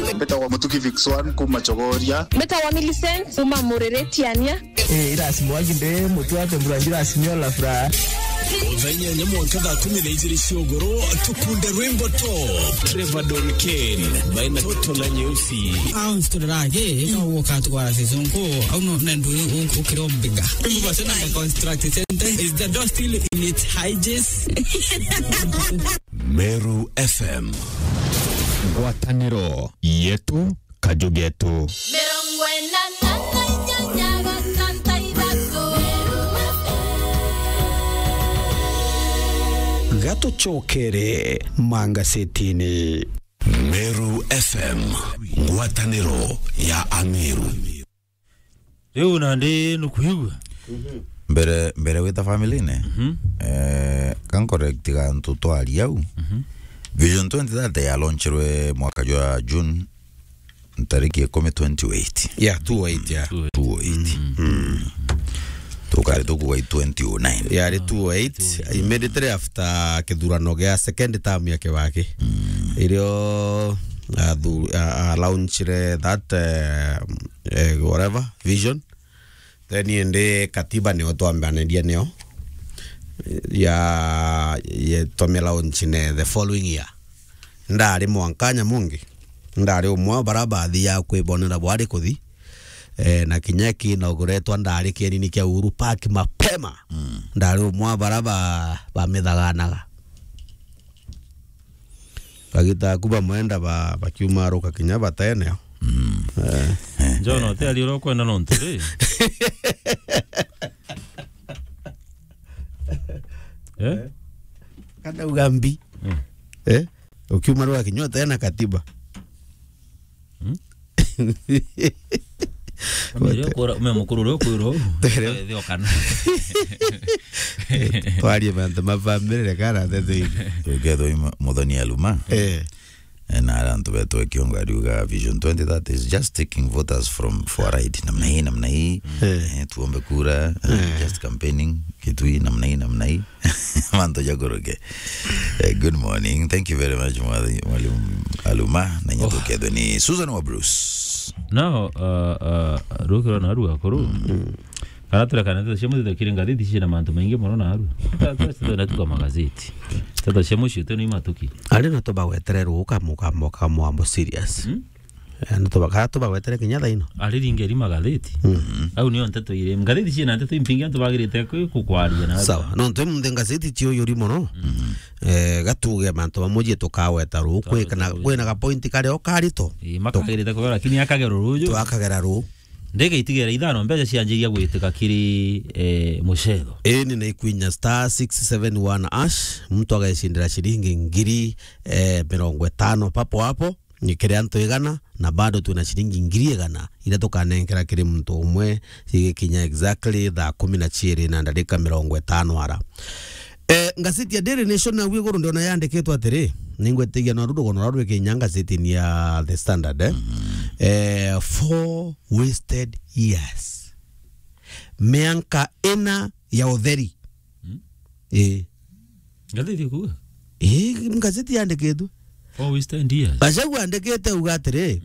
Beta wa Mutuki Vixwan kuma Chogoria. Beta wa Millicent kuma Mureretiania. Ira simwaginde mutu wake mburangira simyola fra. Venya nyamo kada 12 shogoro tukunde Rainbow Top Trevor Don Ken baina toto la nyeusi au storage au wakati kwa sezonko au no nendo ukirombiga basi na construct center is the door still in its highest. Meru FM Guataniro yetu kajugetu Gato chokere mangasetini. Meru FM Guataniro ya Amiru. Leo nande nukuhigwa. Mbere wita family ne. Kan correct ga ntuto ali yau. Vision 2030 ya launchirwe mwaka wa June tariki 28. Yeah, 28 yeah. 28. Tukari tukuwa 29. Yeah, 28 immediately after kidurano gya second term yake wake. Ilio launchire that whatever vision. Then yende katiba ni watu ambanedia neo ya tome launchine the following year. Ndari mwankanya mungi. Ndari umwa barabadi ya kwebonera bwari kuthi. Na kinyeki na ugoretwa ndari kieni kia Uhuru Park mapema. Ndari umwa baraba bamethaganaga. Kagita kuba mwenda bakiuma roka kinya batene. Jono te aliro kwenda nontere. Kada ugambi. Ukiuma roka kinya tena katiba. Memukuru kwiro dio kana twari manda mavamire kana tete Together Modoni Aluma. Na arantu beto ekiongo ariuga Vision 2030 is just taking voters for a ride namna hii tuombe kura just campaigning kitui namna hii manto jagoroge. Good morning, thank you very much Mwalimu Aluma na nyato kedo ni Susan wa Bruce. Now rukiro na aru akoro Karatura kanata shemu de kiringa de tishina manto mengi mono na aru. Tata na tuka magazeti. Tata shemu shito ni matuki. Ali na toba weterero uka mo serious. Na toba karato wetere kinyada ino. Ali ringeri magazeti. Au ni ontato ile magazeti shina ntato impinga to bagirite ko kwari na. Sawa. No ntem ngazeti tio yori mono. Gatuge manto bamoje tukawetaru kwena ka point kare okarito. Makagirite ko lakini akagero rujo. To akagera ru. Ndege itigera ithano mbeca cianjiria gwitika kiri mucetho ni na ikwinya star 671 ash mtu agacindira shilingi ngiri 50 papo hapo ni kire anto igana na bado tuna shilingi ngiri igana ila tukanenkera kiri mtu umwe sigikinya exactly the 10 na ndadika 50 ara ngazeti ya Daily Nation na wigoro ndio yandiketwa atiri ningwetegia na rudo gono rarwe kinyanga zeti ya The Standard 4 wasted years mianka ena ya utheri ngazeti ku ngazeti yandiketwa 4 wasted years bashagu andikete ugatire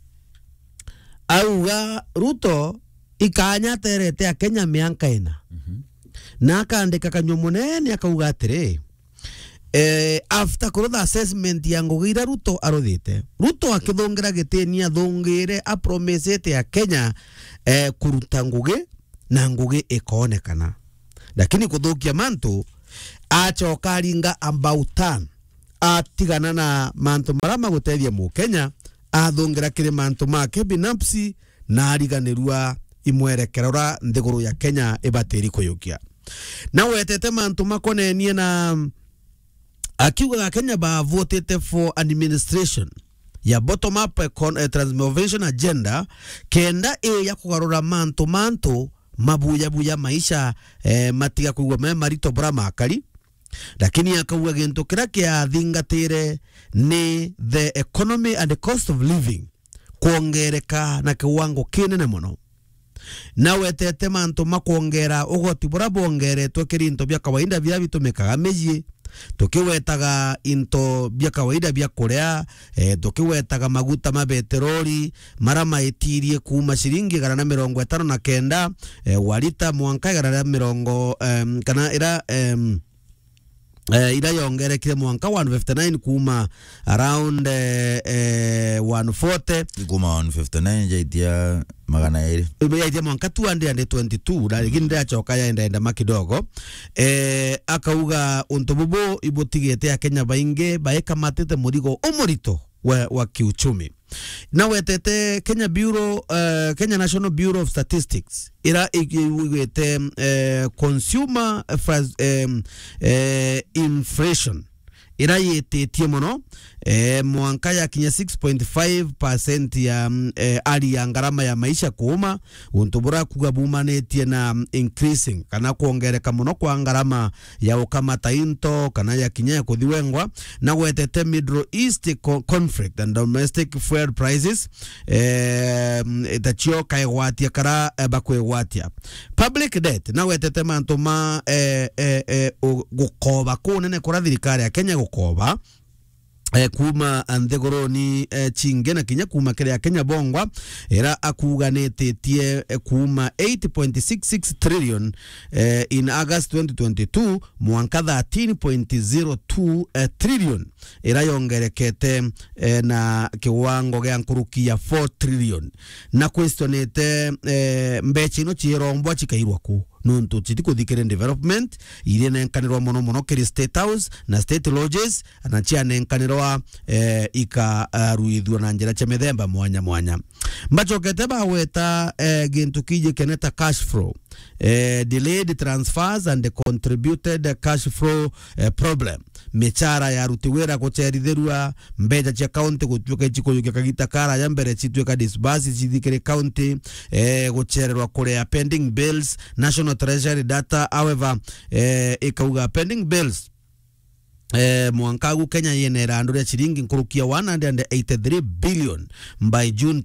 auga Ruto ikanya terete Kenya mianka ena na akaandika kanyo munene akauga atire after kurotha assessment ya ngugira Ruto arothite Ruto akithongera gitenia thongire a promise ya Kenya kuruta ngugi na ngugi ikonekana lakini kuthukia mantu achoka ringa ambautan atigana na mantu marama gutethia mu Kenya athongera kire mantu make binafsi na ariganirua imwerekerora nthiguru ya Kenya ibatiri kuyukia na wetete mantu makonenie na akiuga Kenya ba voted for administration ya bottom up transformation agenda kenda ya kugarura mantu mabuya maisha matiga kuigwa me marito bra makari lakini akauga gintu kira kia thingatire ni the economy and the cost of living kuongereka na kiwango kinene muno na wetete mantu makuongera ugoti bura bongeretwe kirinto bya kawaida bya bitumikaga meji tukiwetaga into bia kawaida bia kurea tukiwetaga maguta ma petroli mara maitirie kuma shilingi 59 walita mwanka 70 kana ira ila yongere kile mwanka 159 kuma around 140 kuma 159 jaitia magana eri ya mwanka 222 lakini ndio achoka yaenda makidogo akauga untobobo ibotigete ya Kenya bainge baeka matete murigo omorito wa kiuchumi na wetete Kenya National Bureau of Statistics ira igwete consumer inflation ira yetetie mono mwanka ya kinya 6.5% ya ali ya ngarama ya maisha kuuma untubura kugabumanetie na increasing kana kuongereka mono kwa ngarama ya ukamata into kana ya kinya kuthiwengwa na wetete Middle East conflict and domestic fuel prices itachio kaigwatia kara bakwegwatia public debt na wetete mantuma gukoba kunene kura thirikari ya Kenya gukoba kuma anthegoroni chinge na kinya kuma kire ya Kenya bongwa era akuganetetie kuma 8.66 trillion in August 2022 mwanka 13.02 trillion era yongerekete na kiwango gya nkuruki ya 4 trillion na questionete mbechi no chirombwa chikairwa ku nuntu chitiko dikere development ile nenkanirwa mono kiri State House na State Lodges na chia nenkanirwa ika ruithwa na njira cha methemba mwanya mbacho keteba weta gintu kije keneta cash flow delayed transfers and contributed cash flow problem mechara ya rutiwera gocheritherua mbeja cha county gutweka chikoyuka kagita kara ya mbere chitweka disburse chithikire county gochererwa kurea pending bills National Treasury data however ikauga pending bills mwankagu Kenya yenera andore chiringi nkurukia 183 billion by June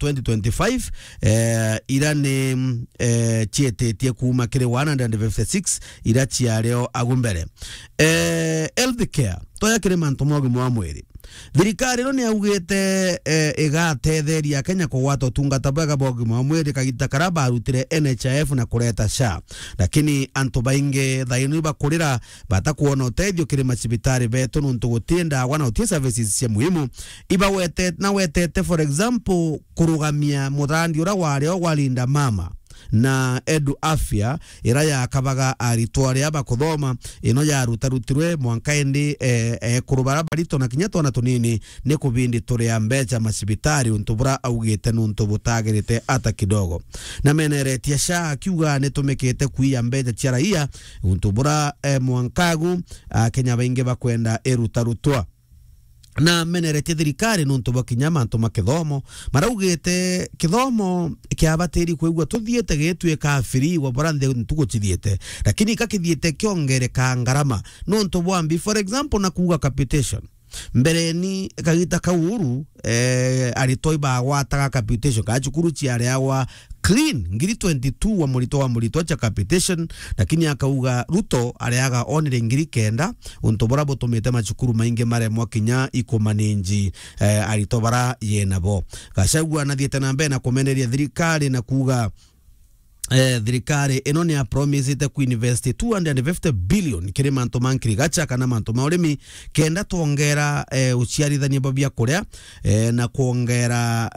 2025 irane chietetie kuma kire 156 ira chiareo agumbere healthcare toya kire mantomogi mwa mwiri thirikari no ni augite igatetheria Kenya kugwata tungata bega bogi mwa mwiri kagita karaba arutire NHIF na kureta SHA lakini antu bainge thaini bakurira batakuona uteithio kire macibitari betu nuntu gutinda wana utie services cia muhimu iba wetete for example kurugamia muthandi ura wario walinda mama na edu afya ira ya kabaga aritware aba kuthoma ino ya rutarutirwe mwankaindi kurubara barito na kinyato na tunini ni kubindi turi ya mbecha macibitari untubura augite nuntu butagirite ata kidogo na meneretia SHA kiuga nitumikite kuia mbecha cia raia untubura mwankagu Kenya bainge bakwenda erutarutwa na menerete thirikari nuntu bakinyama ntuma kithomo maraugite kithomo kiabateri kwigwa tuthiete gitweka free wa barande ntuguchithiete lakini kakithiete kiongereka ngarama nuntu bwambi for example na kuga capitation mbere ni kagita kauru aritoi ba wataga capitation ka chukuru chiare yawa clean ngiri 22 wa mulito cha capitation lakini akauga Ruto areaga onire ngiri kenda untobora botomete machukuru mainge mare mwakinya ikomanenji aritobara yenabo kashagwa na thiete na mbena komeneria thirikari na kuga thirikari ino ni a promise ite ku invest 250 billion kiri manto mankiri gacha kana manto maurimi kenda tuongera uciarithania babia kuria na kuongera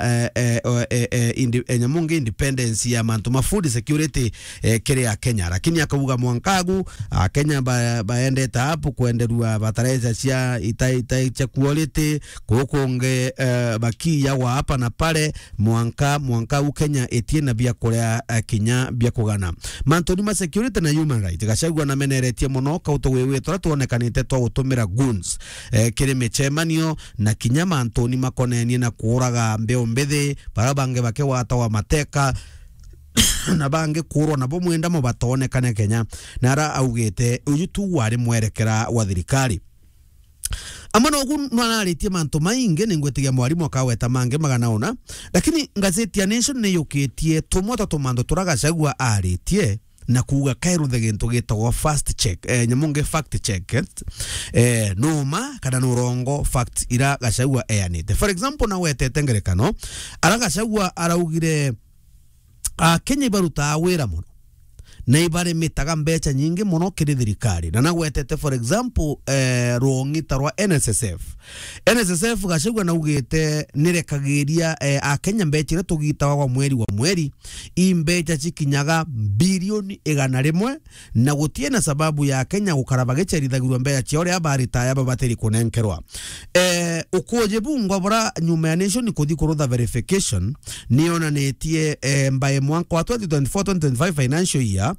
nyamungi independence ya manto ma food security kiri ya Kenya lakini akabuga mwankagu Kenya baendeta hapo kuenderua batareza cia itai cha quality kukonge baki ya wa hapa na pale mwanka Kenya etiena bia kuria Kenya bia kugana mantoni ma security na human right gacagwa na meneretie muno kauto wewe tuonekanite to gutumira guns kiri mechemanio na kinya mantoni makonenie na kuraga mbeo mbethe barabange bake wata wa mateka na bange kurwa na bomwenda mo batonekane Kenya nara augite uyu tu wari mwerekera wa thirikari amano ogu nwanaritie manto mainge ningwetigia mwarimu akaweta mange maganaona lakini gazeti ya Nation ne yoketie tumota tumando turagacagwa aritie na kuga kairu the gintu gitagwo fast check nyamunge fact check numa kana nurongo fact ira Gachagua eanite. For example, na wetete ngerekano ara Gachagua araugire Kenya ibaruta wira muno na ibare mitaga mbecha nyingi muno kiri thirikari na nagwetete for example rongita rwa NSSF Gachagua naugite nirekagiria Kenya mbecha ire tugita wa mweri imbecha cikinyaga bilioni 100 na gutie na sababu ya Kenya gukaraba gicerithagirwa mbecha ciore abarita ya babateri kunenkerwa ukoje bungwa bora nyuma ya nation kuthi kurutha verification niona netie mbaye mwanko wa 2024-2025 financial year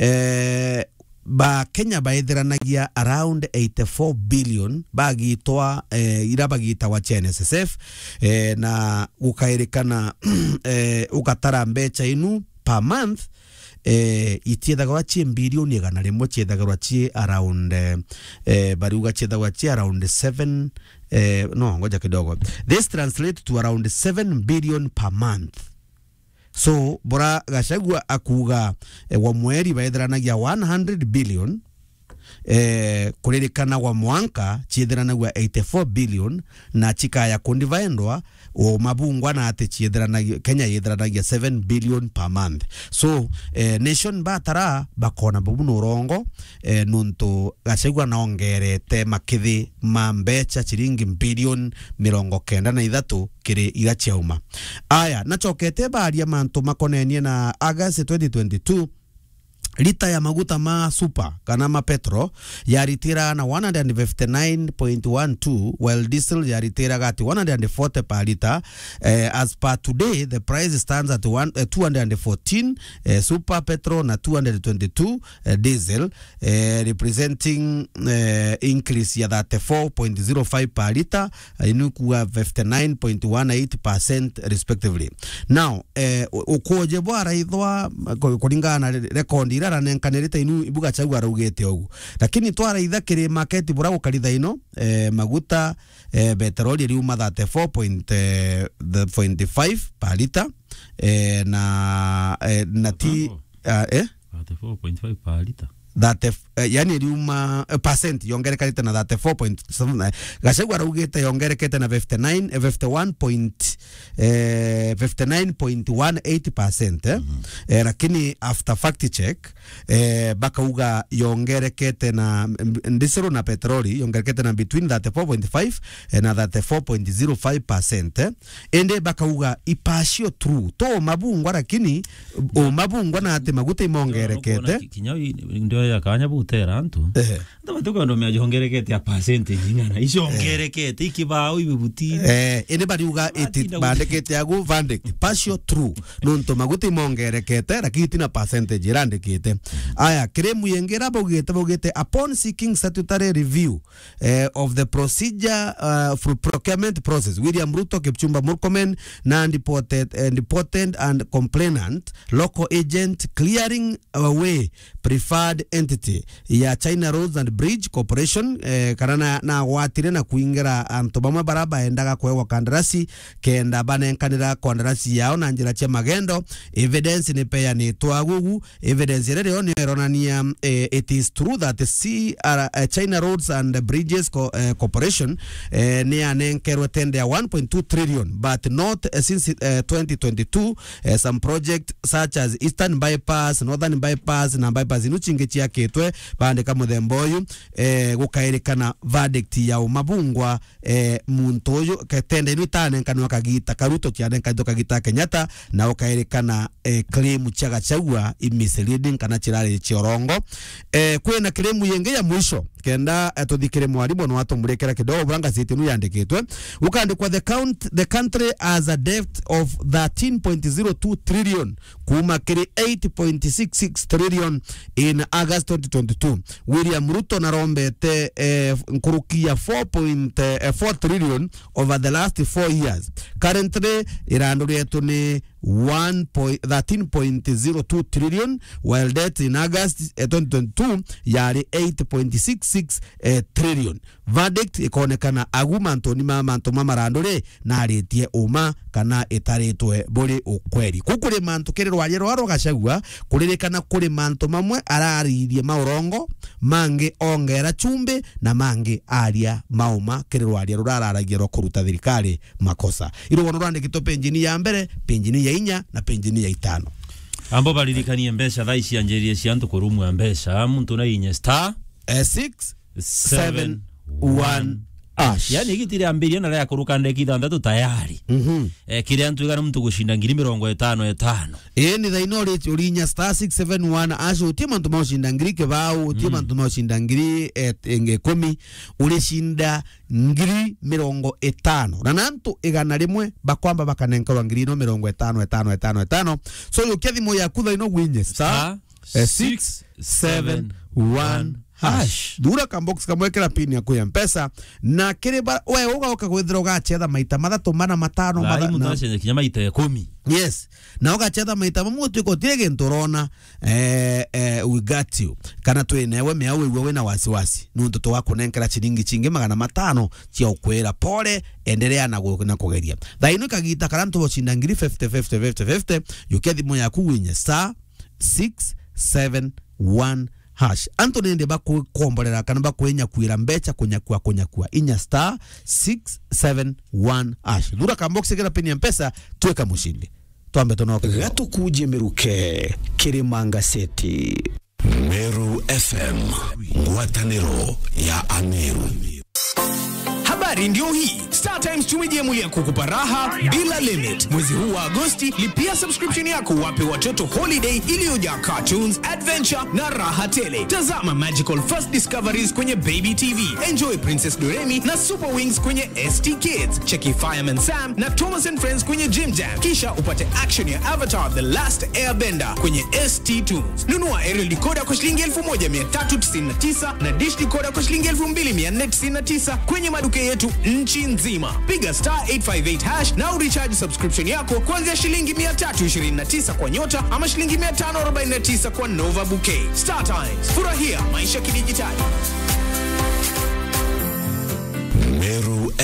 ba Kenya baithiranagia around 84 billion bagitwa ira bagita wa NSSF na ukairikana ukatara mbecha inu per month itiethagwa chi bilioni 100 chiethagwa chi around bariuga chiethagwa chi around 7 no ngoja kidogo, this translates to around 7 billion per month. So bora Gachagua akuga wa mweri baithiranagia 100 billion kuririkana wa mwanka chiethiranagia 84 billion na chikaya kundivaendwa o mabungwa na ate chiethiranagia Kenya yethiranagia 7 billion per month. So nation batara bakona bubuno rongo nuntu Gachagua naongerete makithi mambecha chiringi bilioni 93 kiri igachiauma. Aya nachokete baria mantu makonenie na August 2022 lita ya maguta ma super kana ma petro yaritira na 159.12 while diesel yaritira gati 140 per liter. As per today the price stands at 214 super petro na 222 diesel representing increase ya 34.05 per liter inukuwa 59.18% respectively. Now ukoje bwara ithwa kulingana na rekondi ira nenkanirite inu ibuga Gachagua raugete ogu, lakini twara ithakire market bura gukaritha ino maguta petroli riuma 34.5 per liter na ti 34.5 per liter that yani riuma percent yongerekanite na 34.7. Gachagua raugete yongerekete na 59.18%. Lakini after fact check bakauga yongerekete na diesel na petroli yongerekete na between 34.5 na 34.05%. Ende bakauga ipashio true to mabungwa, lakini o mabungwa na ate maguta imongerekete kinyawi ndio ya kanya butera antu ndabatuka ndo myajongerekete ya percentage ngana ishongerekete ikibao ibibuti ene bariuga it bandekete yagu vandek pasio true nonto maguti mongerekete lakini tina percentage irandekete. Aya kremu yengera bogete upon seeking statutory review of the procedure for procurement process, William Ruto, Kipchumba Murkomen na deported and complainant local agent clearing away preferred entity ya China Roads and Bridge Corporation karana na watire na kuingira antobama baraba endaga kwewa kandarasi kenda banenkanira kandarasi yao na njira cha magendo. Evidence ni peya ni twagugu evidence rero ni ronania it is true that the China Roads and Bridges Corporation ni anenkerwa tende ya 1.2 trillion but not since 2022 some project such as Eastern Bypass, Northern Bypass na bypass inuchinge chia ketwe bandika muthemboyu gukairikana verdict ya umabungwa muntu uyu ketende inu tanenkanwa kagita Karuto kianenkanwa kagita Kenyatta na ukairikana claim cha Gachagua misleading kana chirari chiorongo kwena claim yenge ya mwisho kenda tuthikire mwarimu no atumurekera kidogo buranga zitinu yandikitwe ukandikwa the country has a debt of 13.02 trillion kuma kiri 8.66 trillion in August 2022. William Ruto narombete nkurukia 4.4 trillion over the last 4 years. Currently irandu yetu ni 13.02 trillion, while debt in August 2022 yari 8.66 trillion. Verdict ikonekana agumanto ni mamanto mamarandore na aritie uma kana itaritwe buri ukweri. Kukuri manto kerero wajero waro gashagua kuririkana kuri manto mamwe araririe maurongo mange ongera chumbe na mange aria mauma kerero wajero rararagiro kuruta thirikari makosa. Iro wonorande kito penjini ya mbere, penjini ya 4 na penjini ya 5. Ambo balirikanie mbesha thaici anjerie ciantu kurumu ya mbesha muntu na inya star 671 ash. Yani gitire ambiria na ya kuruka ndeki thandatu tayari. Kire antu igana muntu gushinda 50,500. Ni thaino urinya star 671 ash utima muntu maushinda ngiri kebao utima muntu maushinda ngiri 10 urishinda ngiri 50. Na nantu igana rimwe bakwamba bakanenkerwa ngiri 50. So yukethi ya kutha ino winye star 671 hash. Dura kambox kamwekera pini ya kuya mpesa na kire we uga kwithira ugachetha maita mathatu mana matano matha na chenye kinyama ite 10. Yes. Na ugachetha maita mamwe tuko tige ntorona we got you. Kana twenewe meawe wewe na wasiwasi. Nuntu to wako nenkera chiringi chingi 500 cia ukwera pole endelea na kugeria. Thaino kagita karantu bochinda ngiri 50 yukethi moya kuwinya star 671 hash. Anthony nde bakukombolera kana bakwenya kuira mbecha kunyakua inya star 671 hash. Dura kambox kera peni mpesa tuweka mushindi. Tuambe tonoke gato kuje meruke Kirimanga City Meru FM ngwataniro ya Ameru. Habari ndio hii. Star Times tumejiamulia kukupa raha bila limit. Mwezi huu wa Agosti lipia subscription yako wape watoto holiday iliyojaa cartoons, adventure na raha tele. Tazama Magical First Discoveries kwenye Baby TV. Enjoy Princess Doremi na Super Wings kwenye ST Kids. Cheki Fireman Sam na Thomas and Friends kwenye Jim Jam. Kisha upate action ya Avatar The Last Airbender kwenye ST Tunes. Nunua aerial decoder kwa shilingi 1399 na dish decoder kwa shilingi 2499 kwenye maduka yetu nchi nzima. Piga star 858 hash na urecharge subscription yako kuanzia shilingi 329 kwa nyota ama shilingi 549 kwa Nova Bouquet. Star Times, furahia maisha kidijitali.